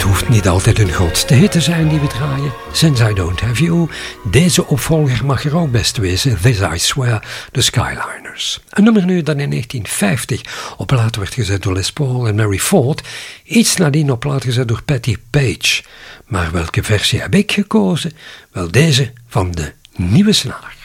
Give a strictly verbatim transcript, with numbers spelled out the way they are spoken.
hoeft niet altijd een grootste hit te zijn die we draaien. Since I Don't Have You. Deze opvolger mag er ook best wezen. This I Swear, de Skyliners. Een nummer nu dat in negentien vijftig op plaat werd gezet door Les Paul en Mary Ford. Iets nadien op plaat gezet door Patti Page. Maar welke versie heb ik gekozen? Wel deze van de Nieuwe Snaar.